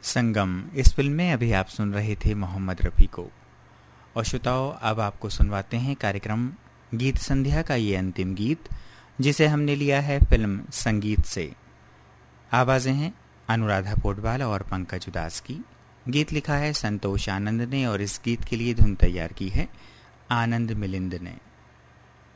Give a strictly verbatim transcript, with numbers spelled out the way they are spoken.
संगम इस फिल्म में अभी आप सुन रहे थे मोहम्मद रफ़ी को। और श्रोताओं, अब आपको सुनवाते हैं कार्यक्रम गीत संध्या का ये अंतिम गीत, जिसे हमने लिया है फिल्म संगीत से। आवाज़ें हैं अनुराधा पोडवाल और पंकज उदास की। गीत लिखा है संतोष आनंद ने और इस गीत के लिए धुन तैयार की है आनंद मिलिंद ने।